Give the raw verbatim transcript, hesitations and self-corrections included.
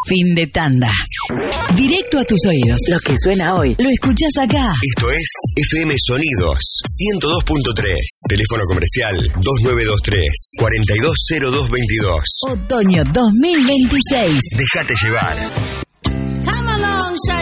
Fin de tanda. Directo a tus oídos. Lo que suena hoy lo escuchás acá. Esto es F M Sonidos ciento dos punto tres. Teléfono comercial dos nueve dos tres, cuatro dos cero dos dos dos. Otoño dos mil veintiséis. Déjate llevar.